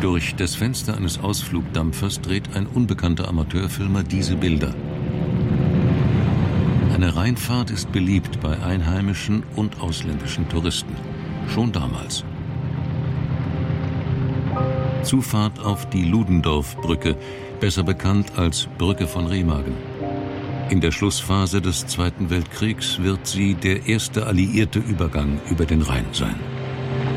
Durch das Fenster eines Ausflugdampfers dreht ein unbekannter Amateurfilmer diese Bilder. Eine Rheinfahrt ist beliebt bei einheimischen und ausländischen Touristen. Schon damals. Zufahrt auf die Ludendorffbrücke, besser bekannt als Brücke von Remagen. In der Schlussphase des Zweiten Weltkriegs wird sie der erste alliierte Übergang über den Rhein sein.